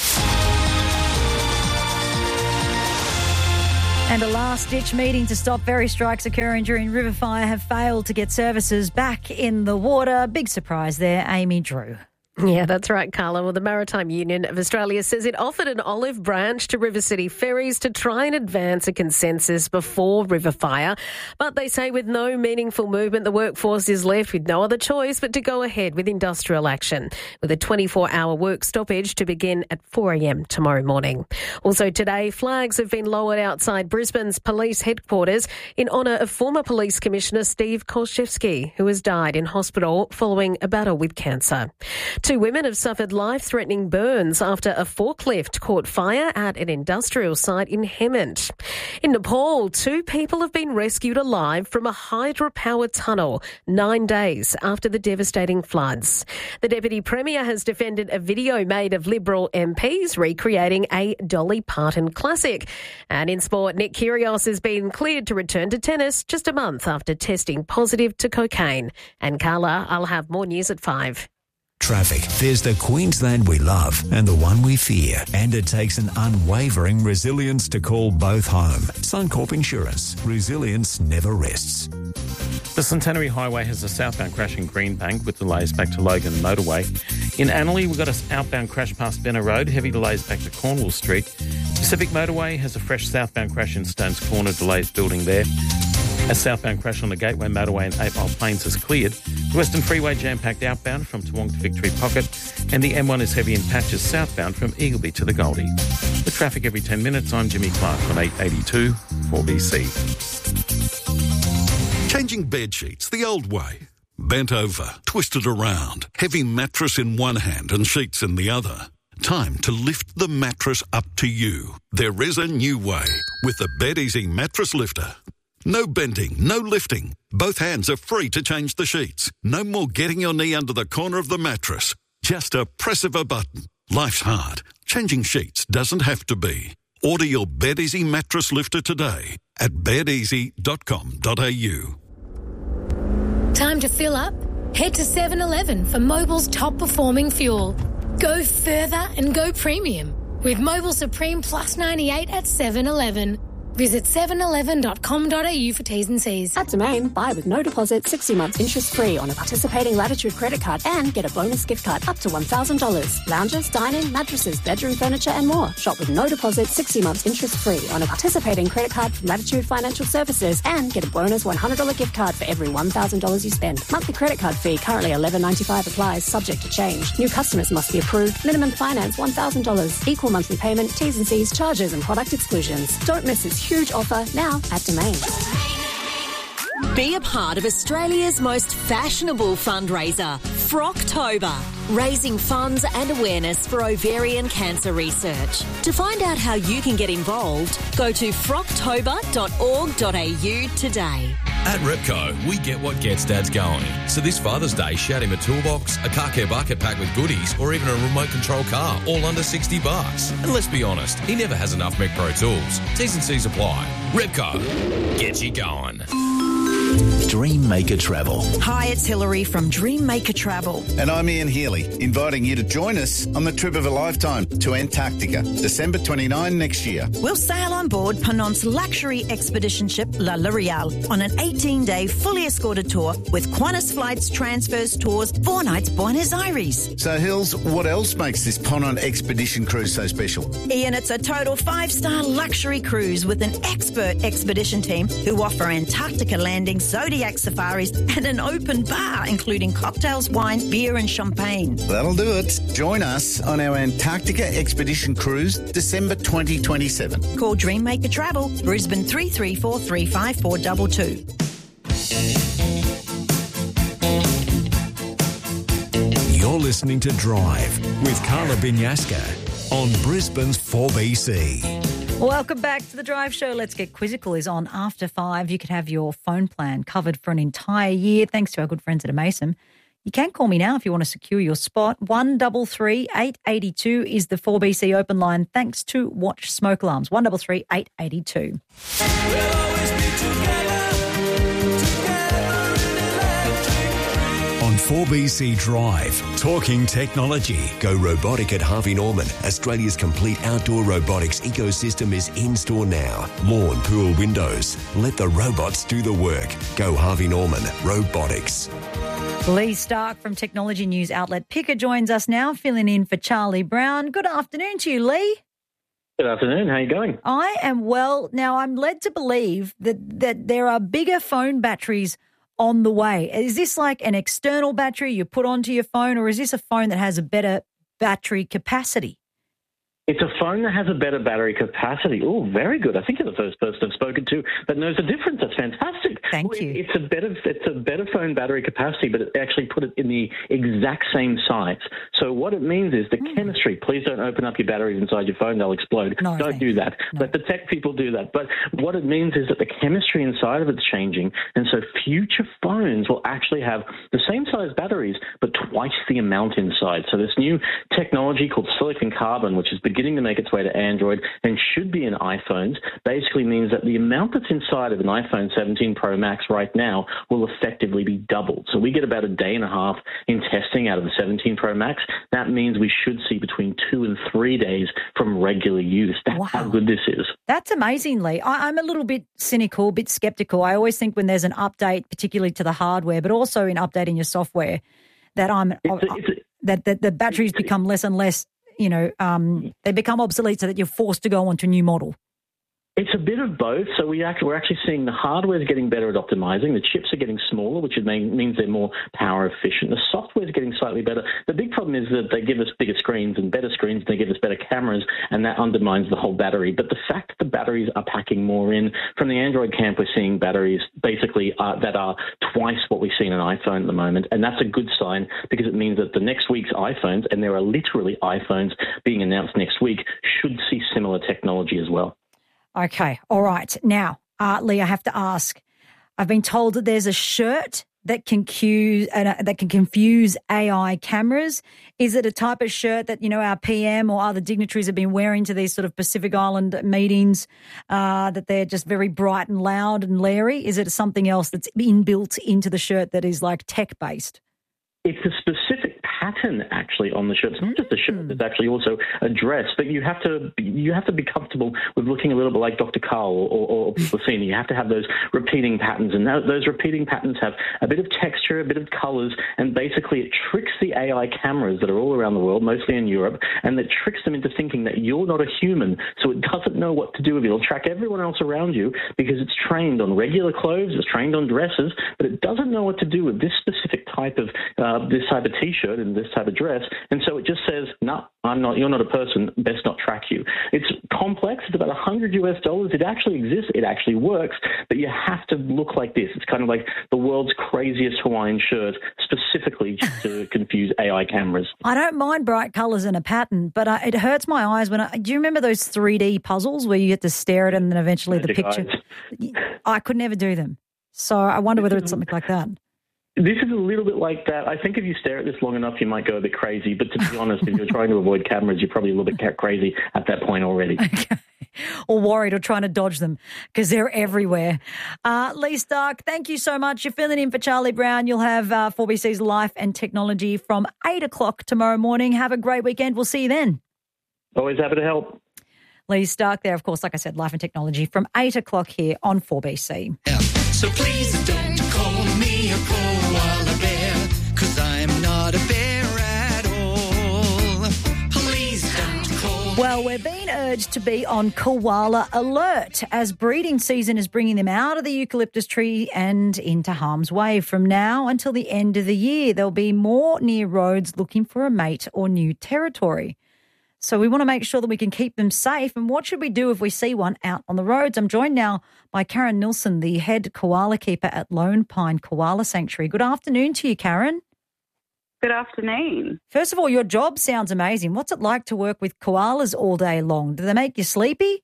S10: And a last-ditch meeting to stop ferry strikes occurring during river fire have failed to get services back in the water. Big surprise there, Amy Drew.
S11: Yeah, that's right, Carla. Well, the Maritime Union of Australia says it offered an olive branch to River City Ferries to try and advance a consensus before river fire. But they say with no meaningful movement, the workforce is left with no other choice but to go ahead with industrial action, with a 24-hour work stoppage to begin at 4 a.m. tomorrow morning. Also today, flags have been lowered outside Brisbane's police headquarters in honour of former Police Commissioner Steve Kolshevsky, who has died in hospital following a battle with cancer. 2 women have suffered life-threatening burns after a forklift caught fire at an industrial site in Hemant. In Nepal, 2 people have been rescued alive from a hydropower tunnel 9 days after the devastating floods. The Deputy Premier has defended a video made of Liberal MPs recreating a Dolly Parton classic. And in sport, Nick Kyrgios has been cleared to return to tennis just a month after testing positive to cocaine. And Carla, I'll have more news at 5.
S2: Traffic. There's the Queensland we love and the one we fear. And it takes an unwavering resilience to call both home. Suncorp Insurance. Resilience never rests.
S1: The Centenary Highway has a southbound crash in Greenbank with delays back to Logan Motorway. In Annerley, we've got an outbound crash past Benner Road, heavy delays back to Cornwall Street. Pacific Motorway has a fresh southbound crash in Stones Corner, delays building there. A southbound crash on the Gateway Motorway in 8 Mile Plains is cleared. The Western Freeway jam-packed outbound from Toowong to Victory Pocket, and the M1 is heavy in patches southbound from Eagleby to the Goldie. With traffic every 10 minutes, I'm Jimmy Clark on 882 4BC.
S6: Changing bed sheets the old way. Bent over, twisted around, heavy mattress in one hand and sheets in the other. Time to lift the mattress up to you. There is a new way with the BedEasy Mattress Lifter. No bending, no lifting. Both hands are free to change the sheets. No more getting your knee under the corner of the mattress. Just a press of a button. Life's hard. Changing sheets doesn't have to be. Order your BedEasy Mattress Lifter today at bedeasy.com.au.
S7: Time to fill up? Head to 7-Eleven for Mobil's top-performing fuel. Go further and go premium with Mobil Supreme Plus 98 at 7-Eleven. Visit 711.com.au for T's and C's.
S15: At Domain, buy with no deposit, 60 months interest-free on a participating Latitude credit card and get a bonus gift card up to $1,000. Lounges, dining, mattresses, bedroom furniture and more. Shop with no deposit, 60 months interest-free on a participating credit card from Latitude Financial Services and get a bonus $100 gift card for every $1,000 you spend. Monthly credit card fee currently $11.95 applies, subject to change. New customers must be approved. Minimum finance $1,000. Equal monthly payment, T's and C's, charges and product exclusions. Don't miss this huge offer now at Domain.
S8: Be a part of Australia's most fashionable fundraiser, Frocktober, raising funds and awareness for ovarian cancer research. To find out how you can get involved, go to frocktober.org.au today.
S9: At Repco, we get what gets dads going. So this Father's Day, shout him a toolbox, a car care bucket packed with goodies, or even a remote control car, all under $60. And let's be honest, he never has enough Mech Pro tools. T's and C's apply. Repco, get you going.
S12: Dreammaker Travel.
S13: Hi, it's Hilary from Dreammaker Travel.
S14: And I'm Ian Healy, inviting you to join us on the trip of a lifetime to Antarctica, December 29 next year.
S13: We'll sail on board Penant's luxury expedition ship La L'Oreal on an 18-day fully escorted tour with Qantas flights, transfers, tours, 4 nights Buenos Aires.
S14: So, Hills, what else makes this Ponant expedition cruise so special?
S13: Ian, it's a total 5-star luxury cruise with an expert expedition team who offer Antarctica landings, Zodiac safaris and an open bar including cocktails, wine, beer and champagne.
S14: That'll do it. Join us on our Antarctica expedition cruise December 2027.
S13: Call Dreammaker Travel, Brisbane 334 35422.
S2: You're listening to Drive with Carla Binyaska on Brisbane's 4BC.
S10: Welcome back to the Drive Show. Let's Get Quizzical is on after 5. You can have your phone plan covered for an entire year thanks to our good friends at Amasim. You can call me now if you want to secure your spot. 133 882 is the 4BC open line thanks to Watch Smoke Alarms. 133 882.
S2: On 4BC Drive, talking technology.
S16: Go robotic at Harvey Norman. Australia's complete outdoor robotics ecosystem is in store now. Lawn, pool, windows. Let the robots do the work. Go Harvey Norman Robotics.
S10: Lee Stark from technology news outlet Picker joins us now, filling in for Charlie Brown. Good afternoon to you, Lee.
S17: Good afternoon. How are you going?
S10: I am well. Now, I'm led to believe that there are bigger phone batteries on the way. Is this like an external battery you put onto your phone, or is this a phone that has a better battery capacity?
S17: It's a phone that has a better battery capacity. Oh, very good. I think you're the first person I've spoken to that knows the difference. That's fantastic.
S10: Thank you.
S17: It's a better phone battery capacity, but it actually put it in the exact same size. So what it means is the chemistry. Please don't open up your batteries inside your phone. They'll explode.
S10: No,
S17: don't do that.
S10: No.
S17: Let the tech people do that. But what it means is that the chemistry inside of it's changing. And so future phones will actually have the same size batteries, but twice the amount inside. So this new technology called silicon carbon, which is beginning to make its way to Android and should be in iPhones, basically means that the amount that's inside of an iPhone 17 Pro Max right now will effectively be doubled. So we get about a day and a half in testing out of the 17 Pro Max. That means we should see between 2 and 3 days from regular use. That's how good this is.
S10: That's amazing, Lee. I'm a little bit cynical, a bit skeptical. I always think when there's an update, particularly to the hardware, but also in updating your software, that that the batteries become less and less. They become obsolete so that you're forced to go onto a new model.
S17: It's a bit of both. So we're actually seeing the hardware is getting better at optimizing. The chips are getting smaller, which means they're more power efficient. The software is getting slightly better. The big problem is that they give us bigger screens and better screens. They give us better cameras, and that undermines the whole battery. But the fact that the batteries are packing more in, from the Android camp, we're seeing batteries basically that are twice what we see in an iPhone at the moment. And that's a good sign because it means that the next week's iPhones, and there are literally iPhones being announced next week, should see similar technology as well.
S10: Okay. All right. Now, Lee, I have to ask, I've been told that there's a shirt that can confuse AI cameras. Is it a type of shirt that, our PM or other dignitaries have been wearing to these sort of Pacific Island meetings, that they're just very bright and loud and leery? Is it something else that's inbuilt into the shirt that is like tech-based?
S17: It's a specific pattern actually on the shirt. It's not just a shirt; it's actually also a dress. But you have to be comfortable with looking a little bit like Dr. Carl or Placini. You have to have those repeating patterns, and those repeating patterns have a bit of texture, a bit of colours, and basically it tricks the AI cameras that are all around the world, mostly in Europe, and that tricks them into thinking that you're not a human, so it doesn't know what to do with you. It'll track everyone else around you because it's trained on regular clothes, it's trained on dresses, but it doesn't know what to do with this specific type of T-shirt and this type of dress, and so it just says, "No, I'm not. You're not a person. Best not track you." It's complex. It's about $100. It actually exists. It actually works, but you have to look like this. It's kind of like the world's craziest Hawaiian shirt, specifically to confuse AI cameras.
S10: I don't mind bright colours and a pattern, but it hurts my eyes when do you remember those 3D puzzles where you get to stare at it and then eventually the picture? I could never do them, so I wonder whether it's something like that.
S17: This is a little bit like that. I think if you stare at this long enough, you might go a bit crazy. But to be honest, if you're trying to avoid cameras, you're probably a little bit crazy at that point already.
S10: Okay. or worried or trying to dodge them because they're everywhere. Lee Stark, thank you so much. You're filling in for Charlie Brown. You'll have 4BC's Life and Technology from 8 o'clock tomorrow morning. Have a great weekend. We'll see you then.
S17: Always happy to help.
S10: Lee Stark there, of course, like I said, Life and Technology from 8 o'clock here on 4BC.
S4: So please don't call me a koala bear, 'cause I'm not a bear at all. Please don't call
S10: Well, we're being urged to be on koala alert as breeding season is bringing them out of the eucalyptus tree and into harm's way. From now until the end of the year, there'll be more near roads looking for a mate or new territory. So we want to make sure that we can keep them safe. And what should we do if we see one out on the roads? I'm joined now by Karen Nilsson, the head koala keeper at Lone Pine Koala Sanctuary. Good afternoon to you, Karen.
S12: Good afternoon.
S10: First of all, your job sounds amazing. What's it like to work with koalas all day long? Do they make you sleepy?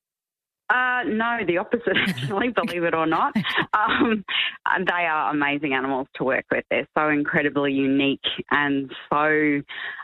S12: No, the opposite, actually, believe it or not. They are amazing animals to work with. They're so incredibly unique and so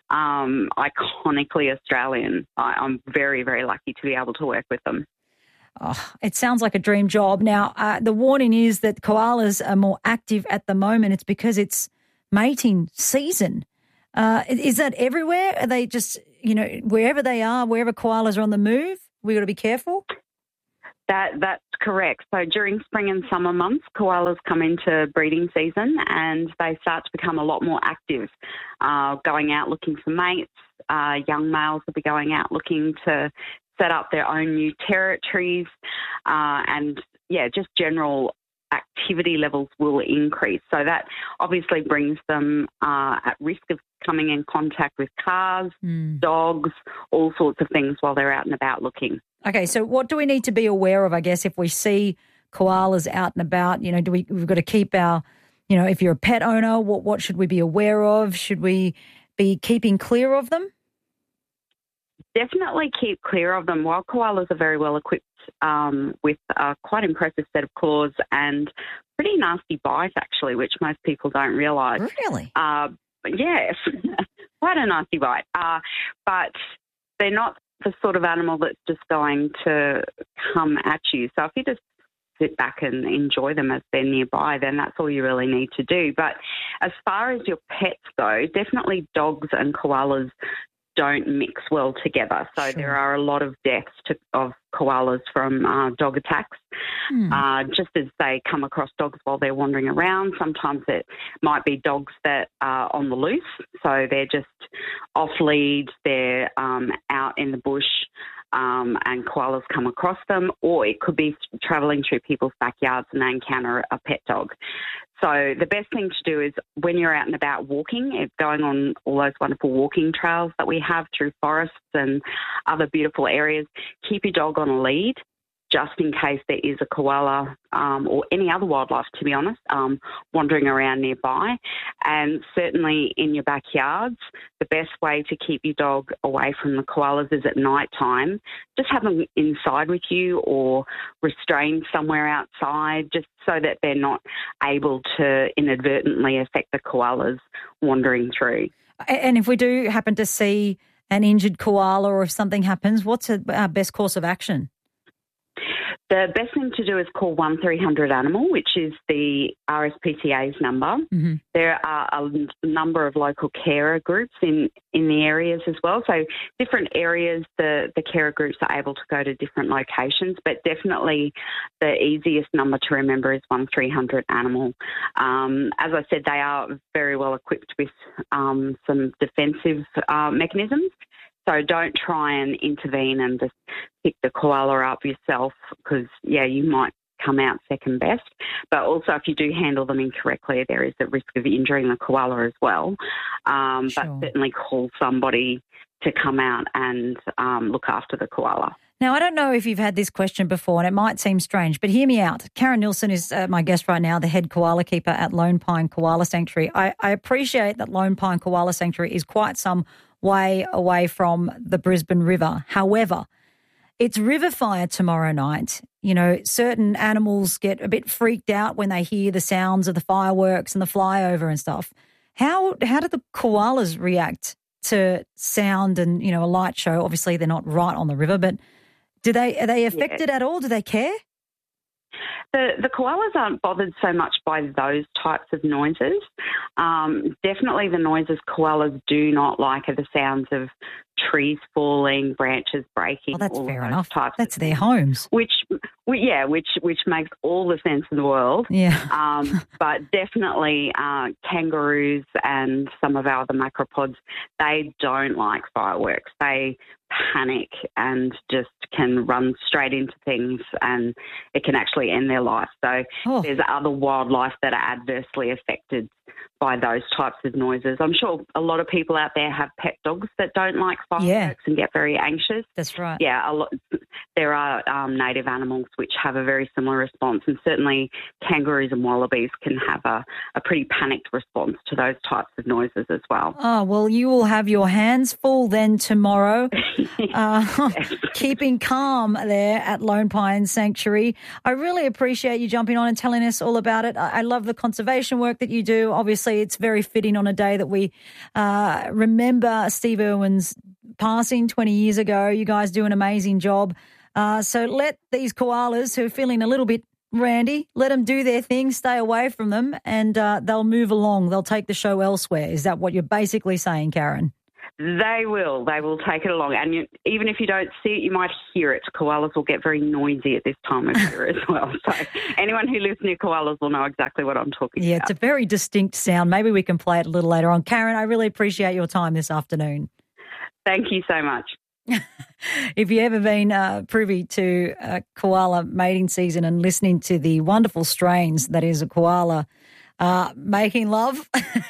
S12: iconically Australian. I'm very, very lucky to be able to work with them.
S10: Oh, it sounds like a dream job. Now, the warning is that koalas are more active at the moment. It's because it's mating season. Is that everywhere? Are they just, wherever they are, wherever koalas are on the move, we got to be careful?
S12: That's correct. So during spring and summer months, koalas come into breeding season and they start to become a lot more active, going out looking for mates. Young males will be going out looking to set up their own new territories and, just general activity levels will increase. So that obviously brings them at risk of coming in contact with cars, dogs, all sorts of things while they're out and about looking.
S10: Okay, so what do we need to be aware of, I guess, if we see koalas out and about? We've got to keep our, if you're a pet owner, what should we be aware of? Should we be keeping clear of them?
S12: Definitely keep clear of them. Wild koalas are very well equipped with a quite impressive set of claws and pretty nasty bite, actually, which most people don't realise.
S10: Really?
S12: Yes, quite a nasty bite. But they're not the sort of animal that's just going to come at you. So if you just sit back and enjoy them as they're nearby, then that's all you really need to do. But as far as your pets go, definitely dogs and koalas don't mix well together. So there are a lot of deaths of koalas from dog attacks, just as they come across dogs while they're wandering around. Sometimes it might be dogs that are on the loose, so they're just off lead, they're out in the bush, and koalas come across them, or it could be travelling through people's backyards and they encounter a pet dog. So the best thing to do is when you're out and about walking, going on all those wonderful walking trails that we have through forests and other beautiful areas, keep your dog on a lead just in case there is a koala or any other wildlife, to be honest, wandering around nearby. And certainly in your backyards, the best way to keep your dog away from the koalas is at night time. Just have them inside with you or restrained somewhere outside, just so that they're not able to inadvertently affect the koalas wandering through.
S10: And if we do happen to see an injured koala or if something happens, what's our best course of action?
S12: The best thing to do is call 1300 Animal, which is the RSPCA's number. Mm-hmm. There are a number of local carer groups in the areas as well. So different areas, the carer groups are able to go to different locations, but definitely the easiest number to remember is 1300 Animal. As I said, they are very well equipped with some defensive mechanisms. So don't try and intervene and just pick the koala up yourself because, you might come out second best. But also if you do handle them incorrectly, there is a risk of injuring the koala as well. But certainly call somebody to come out and look after the koala.
S10: Now, I don't know if you've had this question before, and it might seem strange, but hear me out. Karen Nilsson is my guest right now, the head koala keeper at Lone Pine Koala Sanctuary. I appreciate that Lone Pine Koala Sanctuary is quite some way away from the Brisbane River. However, it's river fire tomorrow night. Certain animals get a bit freaked out when they hear the sounds of the fireworks and the flyover and stuff. How do the koalas react to sound and, a light show? Obviously, they're not right on the river, but Are they affected at all? Do they care?
S12: The koalas aren't bothered so much by those types of noises. Definitely the noises koalas do not like are the sounds of trees falling, branches breaking.
S10: Well, that's
S12: all
S10: fair
S12: those
S10: enough.
S12: Types
S10: That's their homes.
S12: Which makes all the sense in the world.
S10: Yeah.
S12: But definitely kangaroos and some of our other macropods, they don't like fireworks. They panic and just can run straight into things, and it can actually end their life. So there's other wildlife that are adversely affected by those types of noises. I'm sure a lot of people out there have pet dogs that don't like fireworks and get very anxious.
S10: That's right.
S12: Yeah, there are native animals which have a very similar response, and certainly kangaroos and wallabies can have a pretty panicked response to those types of noises as well.
S10: Oh, well, you will have your hands full then tomorrow, keeping calm there at Lone Pine Sanctuary. I really appreciate you jumping on and telling us all about it. I love the conservation work that you do. Obviously, it's very fitting on a day that we remember Steve Irwin's passing 20 years ago. You guys do an amazing job. So let these koalas who are feeling a little bit randy, let them do their thing, stay away from them, and they'll move along. They'll take the show elsewhere. Is that what you're basically saying, Karen?
S12: They will. They will take it along. And even if you don't see it, you might hear it. Koalas will get very noisy at this time of year as well. So anyone who lives near koalas will know exactly what I'm talking about.
S10: Yeah, it's a very distinct sound. Maybe we can play it a little later on. Karen, I really appreciate your time this afternoon.
S12: Thank you so much.
S10: If you've ever been privy to koala mating season and listening to the wonderful strains that is a koala making love,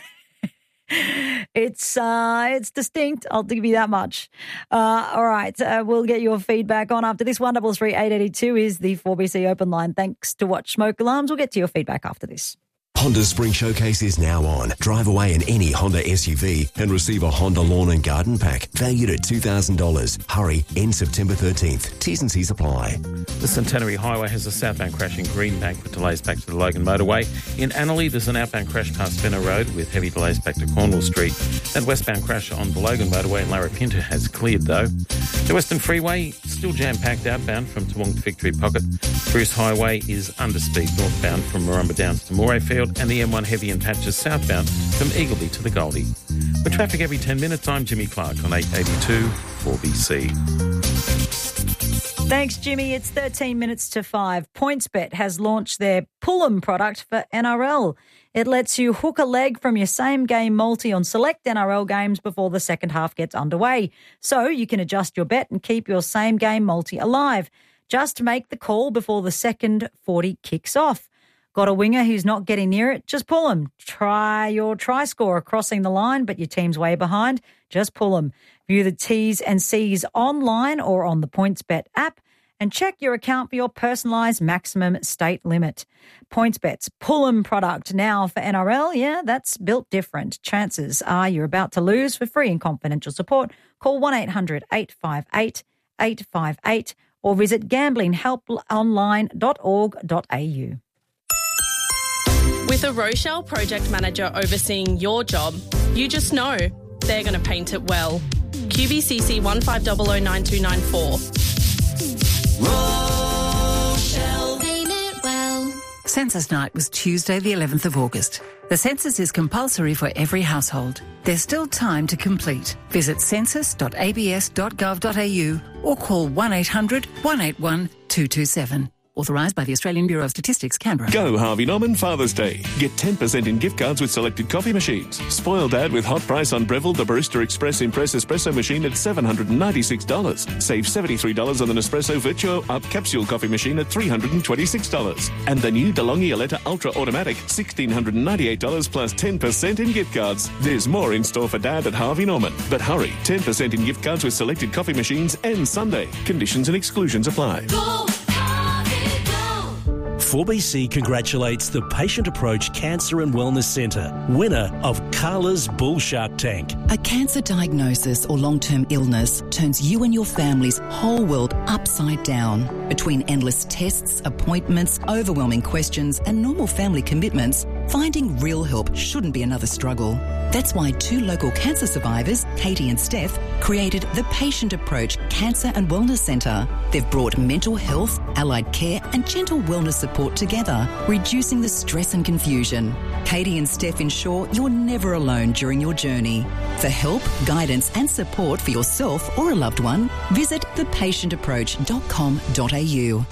S10: it's distinct. I'll give you that much. All right, we'll get your feedback on after this. 1333 882 is the 4BC open line. Thanks to Watch Smoke Alarms. We'll get to your feedback after this.
S16: Honda's Spring Showcase is now on. Drive away in any Honda SUV and receive a Honda Lawn and Garden Pack valued at $2,000. Hurry, end September 13th. T's and C's apply.
S1: The Centenary Highway has a southbound crash in Greenbank with delays back to the Logan Motorway. In Annerley, there's an outbound crash past Fenner Road with heavy delays back to Cornwall Street. That westbound crash on the Logan Motorway in Larapinta has cleared, though. The Western Freeway still jam-packed outbound from Toowong to Victory Pocket. Bruce Highway is underspeed northbound from Marumba Downs to Morayfield, and the M1 heavy in patches southbound from Eagleby to the Goldie. With traffic every 10 minutes, I'm Jimmy Clark on 882 4BC.
S10: Thanks, Jimmy. It's 13 minutes to 5. PointsBet has launched their Pull'em product for NRL. It lets you hook a leg from your same-game multi on select NRL games before the second half gets underway. So you can adjust your bet and keep your same-game multi alive. Just make the call before the second 40 kicks off. Got a winger who's not getting near it? Just pull him. Try your try scorer crossing the line, but your team's way behind? Just pull him. View the T's and C's online or on the PointsBet app and check your account for your personalised maximum stake limit. PointsBet's Pull'em product now for NRL. Yeah, that's built different. Chances are you're about to lose. For free and confidential support, call 1-800-858-858 or visit gamblinghelponline.org.au.
S18: With a Rochelle project manager overseeing your job, you just know they're going to paint it well. QBCC 15009294.
S20: Rochelle, paint it well. Census night was Tuesday the 11th of August. The census is compulsory for every household. There's still time to complete. Visit census.abs.gov.au or call 1-800-181-227. Authorised by the Australian Bureau of Statistics, Canberra.
S21: Go Harvey Norman Father's Day. Get 10% in gift cards with selected coffee machines. Spoil Dad with hot price on Breville the Barista Express Impress Espresso machine at $796. Save $73 on the Nespresso Virtuo Up Capsule coffee machine at $326. And the new DeLonghi Aletta Ultra Automatic, $1,698 plus 10% in gift cards. There's more in store for Dad at Harvey Norman. But hurry, 10% in gift cards with selected coffee machines and Sunday. Conditions and exclusions apply.
S23: 4BC congratulates the Patient Approach Cancer and Wellness Centre, winner of Carla's Bull Shark Tank.
S24: A cancer diagnosis or long-term illness turns you and your family's whole world upside down.
S5: Between endless tests, appointments, overwhelming questions, and normal family commitments, finding real help shouldn't be another struggle. That's why 2 local cancer survivors, Katie and Steph, created the Patient Approach Cancer and Wellness Centre. They've brought mental health, allied care and gentle wellness support together, reducing the stress and confusion. Katie and Steph ensure you're never alone during your journey. For help, guidance and support for yourself or a loved one, visit thepatientapproach.com.au. You're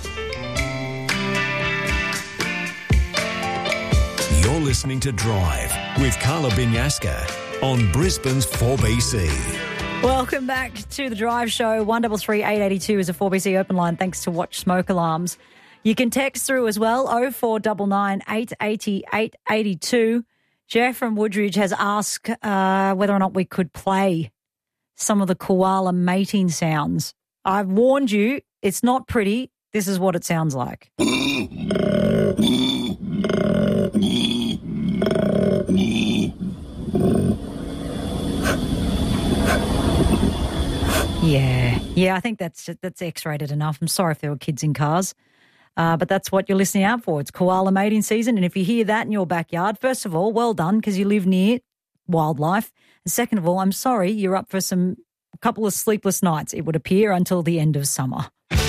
S2: listening to Drive with Carla Binyaska on Brisbane's 4BC.
S10: Welcome back to the Drive Show. 133 882 is a 4BC open line thanks to Watch Smoke Alarms. You can text through as well, 0499 880 882. Jeff from Woodridge has asked whether or not we could play some of the koala mating sounds. I've warned you, it's not pretty. This is what it sounds like. Yeah, I think that's X-rated enough. I'm sorry if there were kids in cars, but that's what you're listening out for. It's koala mating season, and if you hear that in your backyard, first of all, well done because you live near wildlife. And second of all, I'm sorry you're up for a couple of sleepless nights, it would appear, until the end of summer.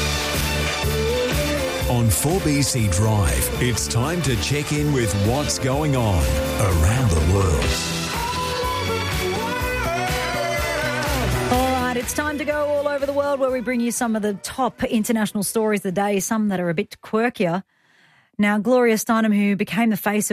S2: On 4BC Drive, it's time to check in with what's going on around the world.
S10: All right, it's time to go all over the world where we bring you some of the top international stories of the day, some that are a bit quirkier. Now, Gloria Steinem, who became the face of